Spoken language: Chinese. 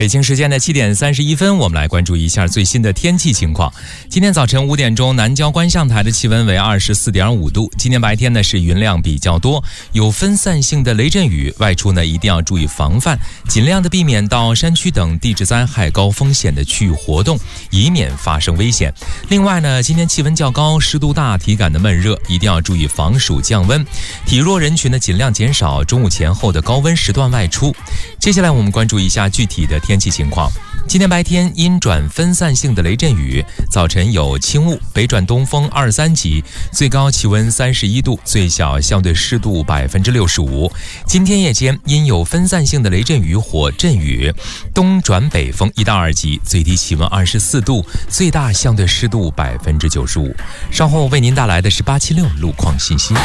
北京时间的7点31分，我们来关注一下最新的天气情况。今天早晨5点钟，南郊观象台的气温为24.5度。今天白天呢是云量比较多，有分散性的雷阵雨，外出呢一定要注意防范，尽量的避免到山区等地质灾害高风险的区域活动，以免发生危险。另外呢，今天气温较高，湿度大，体感的闷热，一定要注意防暑降温。体弱人群呢尽量减少中午前后的高温时段外出。接下来我们关注一下具体的天气情况。今天白天阴转分散性的雷阵雨，早晨有轻雾，北转东风2-3级，最高气温31度，最小相对湿度65%。今天夜间因有分散性的雷阵雨或阵雨，东转北风1到2级，最低气温24度，最大相对湿度95%。稍后为您带来的是876路况信息。